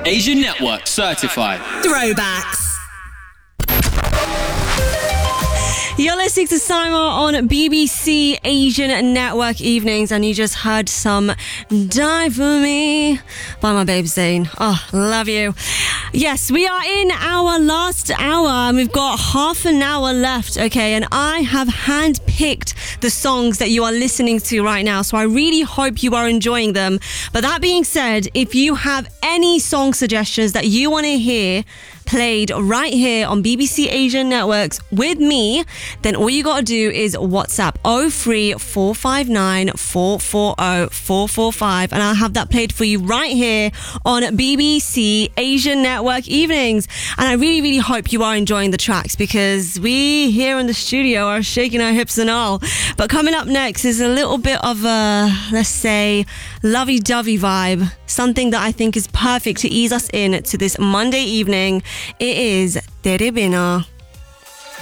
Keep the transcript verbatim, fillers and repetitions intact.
Asian Network certified. Throwbacks. You're listening to Simon on B B C Asian Network Evenings, and you just heard some Die For Me by my babe Zayn. Oh, love you. Yes, we are in our last hour and we've got half an hour left, okay? And I have handpicked the songs that you are listening to right now, so I really hope you are enjoying them. But that being said, if you have any song suggestions that you want to hear played right here on B B C Asian Networks with me, then all you gotta do is WhatsApp oh three four five nine four four oh four four five, and I'll have that played for you right here on B B C Asian Network Evenings. And I really really hope you are enjoying the tracks, because we here in the studio are shaking our hips and all. But coming up next is a little bit of a, let's say, lovey-dovey vibe, something that I think is perfect to ease us in to this Monday evening. It is Tere Bina.